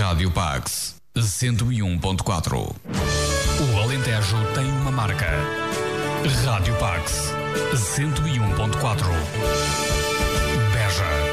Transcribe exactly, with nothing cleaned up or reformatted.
Rádio Pax, cento e um ponto quatro. O Alentejo tem uma marca. Rádio Pax, cento e um ponto quatro. Beja.